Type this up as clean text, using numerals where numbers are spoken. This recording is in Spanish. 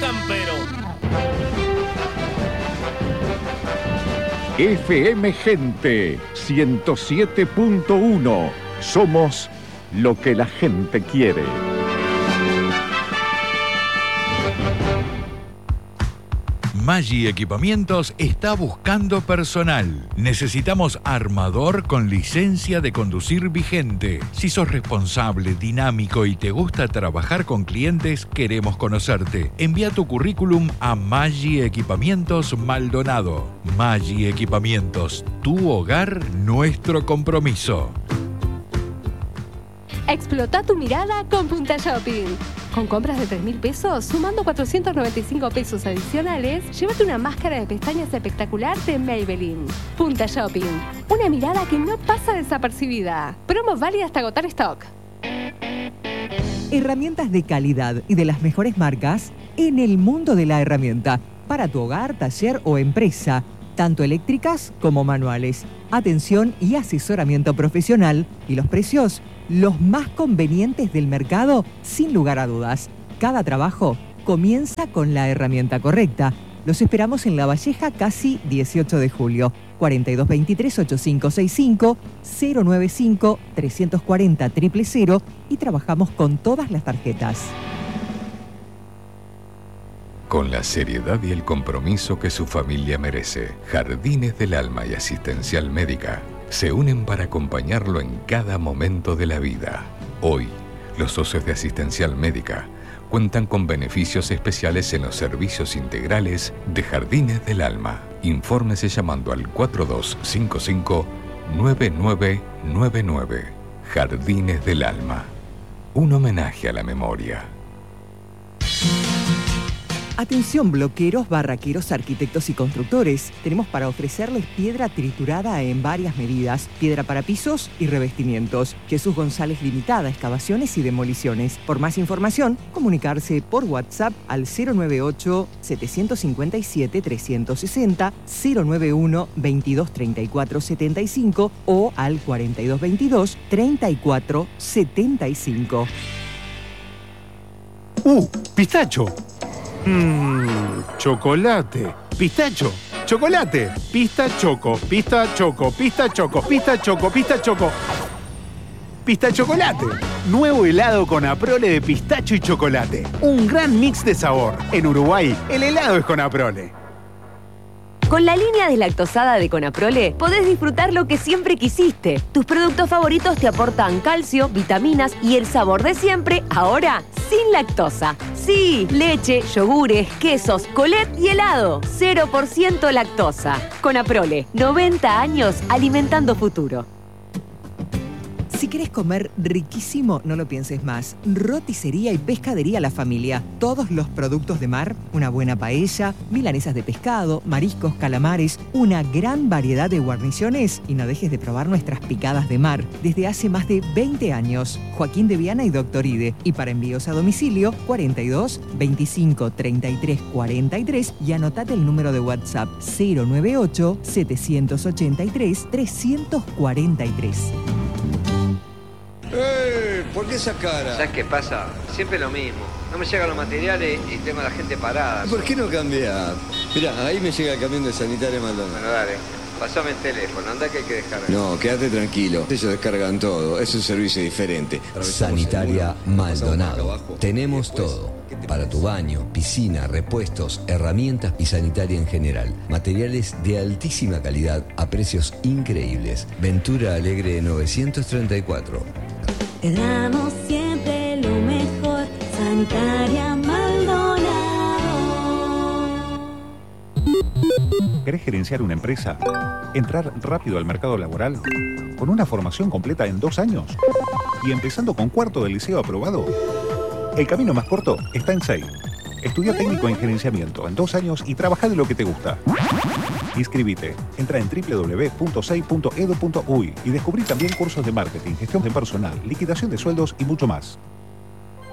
campero. FM Gente 107.1. Somos lo que la gente quiere. Maggi Equipamientos está buscando personal. Necesitamos armador con licencia de conducir vigente. Si sos responsable, dinámico y te gusta trabajar con clientes, queremos conocerte. Envía tu currículum a Maggi Equipamientos Maldonado. Maggi Equipamientos, tu hogar, nuestro compromiso. Explota tu mirada con Punta Shopping. Con compras de 3.000 pesos, sumando 495 pesos adicionales, llévate una máscara de pestañas espectacular de Maybelline. Punta Shopping. Una mirada que no pasa desapercibida. Promo válida hasta agotar stock. Herramientas de calidad y de las mejores marcas en el mundo de la herramienta. Para tu hogar, taller o empresa. Tanto eléctricas como manuales. Atención y asesoramiento profesional. Y los precios, los más convenientes del mercado, sin lugar a dudas. Cada trabajo comienza con la herramienta correcta. Los esperamos en La Valleja, casi 18 de julio. 4223-8565, 095-340-000 y trabajamos con todas las tarjetas. Con la seriedad y el compromiso que su familia merece, Jardines del Alma y Asistencial Médica se unen para acompañarlo en cada momento de la vida. Hoy, los socios de Asistencial Médica cuentan con beneficios especiales en los servicios integrales de Jardines del Alma. Infórmese llamando al 4255-9999. Jardines del Alma. Un homenaje a la memoria. Atención bloqueros, barraqueros, arquitectos y constructores. Tenemos para ofrecerles piedra triturada en varias medidas, piedra para pisos y revestimientos. Jesús González Limitada, excavaciones y demoliciones. Por más información, comunicarse por WhatsApp al 098-757-360, 091-2234-75 o al 4222-3475. Pistacho. Chocolate. Pistacho. Chocolate. Pista choco. Pista choco. Pista choco. Pista choco. Pista choco. Pista chocolate. Nuevo helado con Aprole de pistacho y chocolate. Un gran mix de sabor. En Uruguay, el helado es con Aprole. Con la línea deslactosada de Conaprole podés disfrutar lo que siempre quisiste. Tus productos favoritos te aportan calcio, vitaminas y el sabor de siempre, ahora sin lactosa. Sí, leche, yogures, quesos, colet y helado. 0% lactosa. Conaprole, 90 años alimentando futuro. Si querés comer riquísimo, no lo pienses más. Roticería y pescadería La Familia. Todos los productos de mar, una buena paella, milanesas de pescado, mariscos, calamares, una gran variedad de guarniciones y no dejes de probar nuestras picadas de mar. Desde hace más de 20 años. Joaquín de Viana y Doctor Ide. Y para envíos a domicilio, 42 25 33 43 y anotate el número de WhatsApp 098 783 343. ¿Por qué esa cara? ¿Sabes qué pasa? Siempre lo mismo. No me llegan los materiales y tengo a la gente parada. ¿Por qué no cambiar? Mirá, ahí me llega el camión de Sanitaria Maldonado. Bueno, dale. Pasame el teléfono, anda que hay que descargar. No, quédate tranquilo. Ellos descargan todo. Es un servicio diferente. Sanitaria Maldonado. Tenemos todo. Para tu baño, piscina, repuestos, herramientas y sanitaria en general. Materiales de altísima calidad a precios increíbles. Ventura Alegre 934. Te damos siempre lo mejor. Sanitaria Maldonado. ¿Querés gerenciar una empresa? ¿Entrar rápido al mercado laboral? ¿Con una formación completa en 2 años? ¿Y empezando con cuarto del liceo aprobado? El camino más corto está en SEI. Estudia técnico en gerenciamiento en 2 años y trabaja de lo que te gusta. Inscribite. Entra en www.sei.edu.uy y descubrí también cursos de marketing, gestión de personal, liquidación de sueldos y mucho más.